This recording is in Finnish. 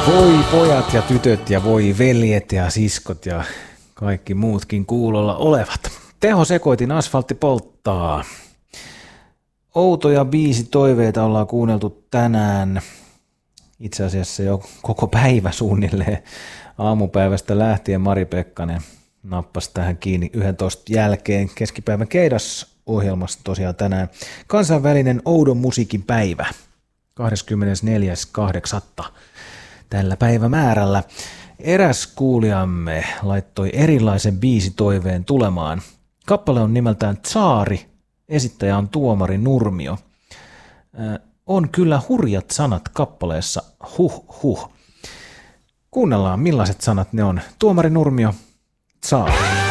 Voi pojat ja tytöt ja voi veljet ja siskot ja kaikki muutkin kuulolla olevat. Tehosekoitin asfaltti polttaa. Outoja biisitoiveita ollaan kuunneltu tänään. Itse asiassa jo koko päivä suunnilleen aamupäivästä lähtien. Mari Pekkanen nappasi tähän kiinni 11 jälkeen. Keskipäivän Keidas-ohjelmassa tosiaan tänään kansainvälinen oudon musiikin päivä 24.8. tällä päivämäärällä. Eräs kuulijamme laittoi erilaisen biisitoiveen tulemaan. Kappale on nimeltään Tsaari, esittäjä on Tuomari Nurmio. On kyllä hurjat sanat kappaleessa, huh. Kuunnellaan millaiset sanat ne on. Tuomari Nurmio, Tsaari.